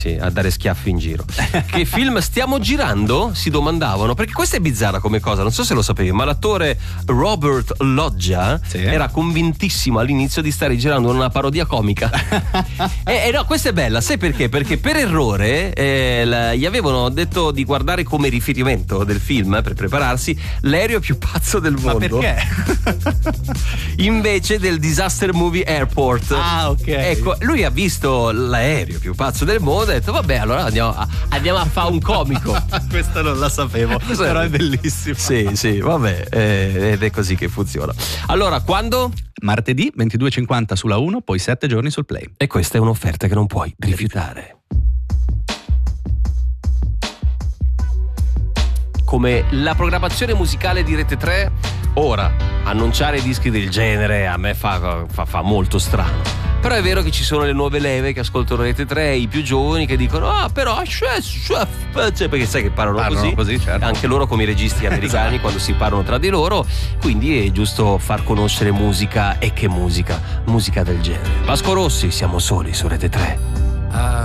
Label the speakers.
Speaker 1: Sì, a dare schiaffi in giro. Che film stiamo girando? Si domandavano, perché questa è bizzarra come cosa, non so se lo sapevi, ma l'attore Robert Loggia era convintissimo all'inizio di stare girando una parodia comica. No, questa è bella, sai perché? Perché per errore gli avevano detto di guardare come riferimento del film per prepararsi l'aereo più pazzo del mondo.
Speaker 2: Ma perché?
Speaker 1: Invece del Disaster Movie Airport.
Speaker 2: Ah, ok.
Speaker 1: Ecco, lui ha visto l'aereo più pazzo del mondo e ha detto vabbè, allora andiamo a fare un comico.
Speaker 2: Questa non la sapevo, però è bellissimo.
Speaker 1: Sì, vabbè, ed è così che funziona. Allora, quando?
Speaker 2: Martedì 22:50 sulla 1, poi 7 giorni sul Play.
Speaker 1: E questa è un'offerta che non puoi rifiutare. Come la programmazione musicale di Rete 3, ora annunciare dischi del genere a me fa molto strano. Però è vero che ci sono le nuove leve che ascoltano Rete 3, i più giovani che dicono però perché sai che parlano così,
Speaker 2: certo.
Speaker 1: Anche loro come i registi americani
Speaker 2: Esatto.
Speaker 1: quando si parlano tra di loro, quindi è giusto far conoscere musica, e che musica del genere. Vasco Rossi, siamo soli su Rete 3.